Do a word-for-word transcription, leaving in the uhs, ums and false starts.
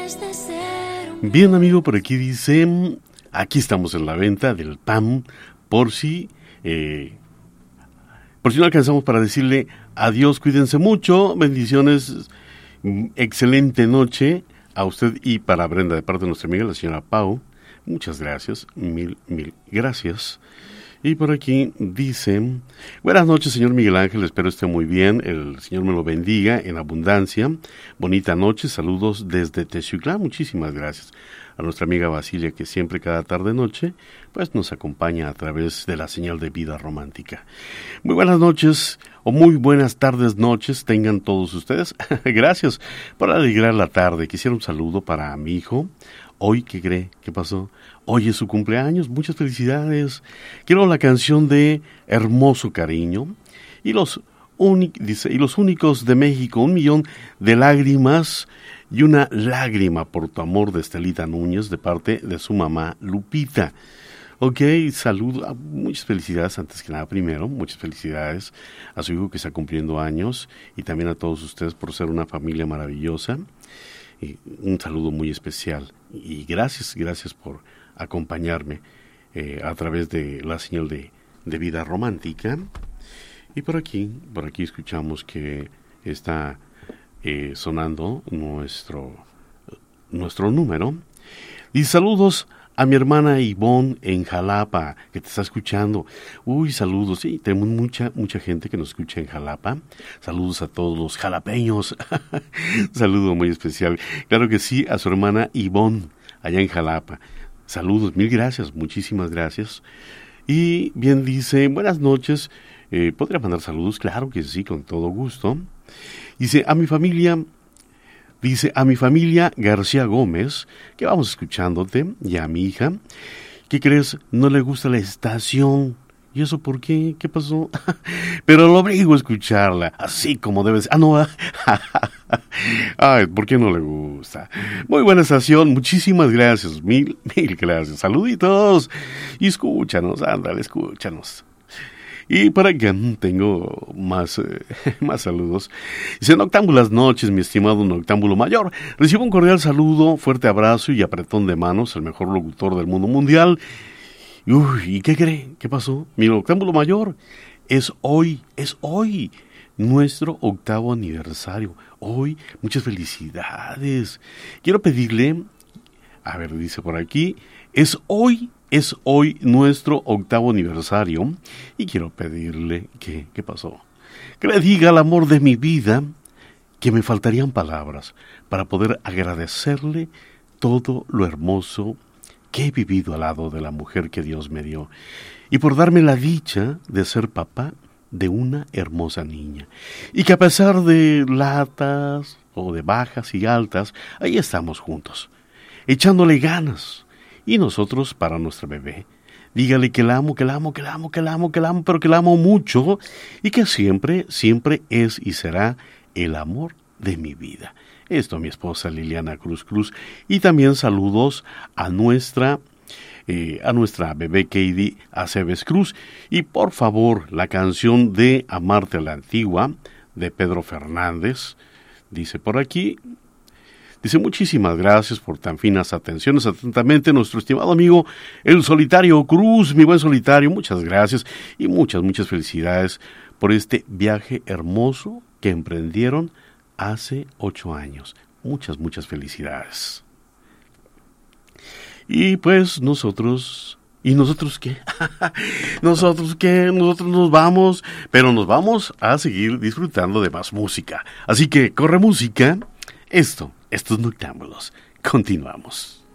Bien, amigo, por aquí dice, aquí estamos en la venta del P A M, por si, eh, por si no alcanzamos para decirle adiós, cuídense mucho, bendiciones, excelente noche a usted y para Brenda, de parte de nuestra amiga, la señora Pau. Muchas gracias, mil, mil gracias. Y por aquí dice, buenas noches, señor Miguel Ángel, espero esté muy bien, el Señor me lo bendiga en abundancia, bonita noche, saludos desde Texuclán, muchísimas gracias a nuestra amiga Basilia, que siempre cada tarde-noche, pues nos acompaña a través de la señal de Vida Romántica. Muy buenas noches, o muy buenas tardes, noches, tengan todos ustedes, gracias por alegrar la tarde. Quisiera un saludo para mi hijo. Hoy, ¿qué cree? ¿Qué pasó? Hoy es su cumpleaños, muchas felicidades. Quiero la canción de Hermoso Cariño y los, uni- dice, y los únicos de México, un millón de lágrimas y una lágrima por tu amor, de Estelita Núñez, de parte de su mamá Lupita. Ok, saludo, muchas felicidades antes que nada, primero, muchas felicidades a su hijo que está cumpliendo años y también a todos ustedes por ser una familia maravillosa. Y un saludo muy especial y gracias, gracias por acompañarme eh, a través de la señal de, de Vida Romántica. Y por aquí, por aquí escuchamos que está eh, sonando nuestro, nuestro número. Y saludos a mi hermana Ivonne en Jalapa, que te está escuchando. Uy, saludos. Sí, tenemos mucha, mucha gente que nos escucha en Jalapa. Saludos a todos los jalapeños. Saludo muy especial. Claro que sí, a su hermana Ivonne, allá en Jalapa. Saludos, mil gracias, muchísimas gracias. Y bien dice, buenas noches. Eh, ¿Podría mandar saludos? Claro que sí, con todo gusto. Dice, a mi familia... Dice, a mi familia García Gómez, que vamos escuchándote, y a mi hija, ¿qué crees? No le gusta la estación. ¿Y eso por qué? ¿Qué pasó? Pero lo obligo a escucharla, así como debes. Ah, no. Ay, ¿por qué no le gusta? Muy buena estación, muchísimas gracias, mil, mil gracias. Saluditos. Y escúchanos, ándale, escúchanos. Y por acá tengo más, eh, más saludos. Dice, noctámbulas noches, mi estimado noctámbulo mayor. Recibo un cordial saludo, fuerte abrazo y apretón de manos al mejor locutor del mundo mundial. Uy, ¿y qué cree? ¿Qué pasó? Mi noctámbulo mayor es hoy, es hoy, nuestro octavo aniversario. Hoy, muchas felicidades. Quiero pedirle, a ver, dice por aquí, es hoy... Es hoy nuestro octavo aniversario y quiero pedirle que, ¿qué pasó? Que le diga al amor de mi vida que me faltarían palabras para poder agradecerle todo lo hermoso que he vivido al lado de la mujer que Dios me dio y por darme la dicha de ser papá de una hermosa niña y que a pesar de latas o de bajas y altas, ahí estamos juntos, echándole ganas. Y nosotros para nuestra bebé, dígale que la amo, que la amo, que la amo, que la amo, que la amo, pero que la amo mucho y que siempre, siempre es y será el amor de mi vida. Esto a mi esposa Liliana Cruz Cruz y también saludos a nuestra, eh, a nuestra bebé Katie Aceves Cruz. Y por favor, la canción de Amarte a la Antigua de Pedro Fernández, dice por aquí... Dice, muchísimas gracias por tan finas atenciones. Atentamente, nuestro estimado amigo, el Solitario Cruz, mi buen Solitario. Muchas gracias y muchas, muchas felicidades por este viaje hermoso que emprendieron hace ocho años. Muchas, muchas felicidades. Y pues nosotros... ¿Y nosotros qué? ¿Nosotros qué? Nosotros nos vamos, pero nos vamos a seguir disfrutando de más música. Así que corre música. Esto... Estos noctámbulos. Continuamos.